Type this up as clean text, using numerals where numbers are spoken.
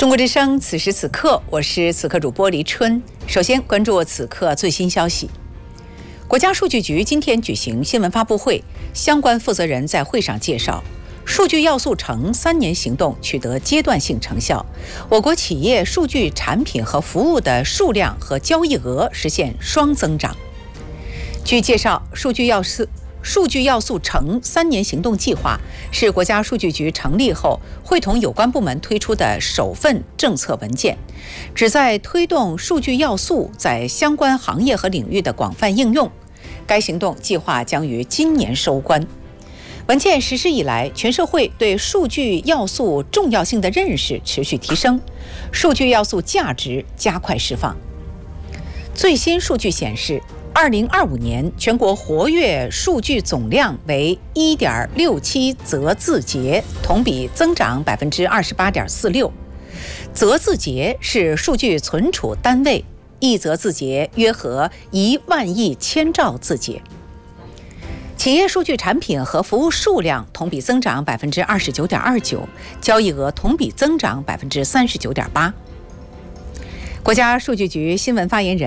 中国之声，此时此刻，我是此刻主播黎春。首先关注此刻最新消息。国家数据局今天举行新闻发布会，相关负责人在会上介绍，数据要素城3年行动取得阶段性成效，我国企业数据产品和服务的数量和交易额实现双增长。据介绍，数据要素城3年行动计划是国家数据局成立后会同有关部门推出的首份政策文件，旨在推动数据要素在相关行业和领域的广泛应用。该行动计划将于今年收官。文件实施以来，全社会对数据要素重要性的认识持续提升，数据要素价值加快释放。最新数据显示，2025年全国活跃数据总量为 1.67 则字节，同比增长 28.46%。则字节是数据存储单位，1则字节约合1万亿千兆字节。企业数据产品和服务数量同比增长 29.29%， 交易额同比增长 39.8%。国家数据局新闻发言人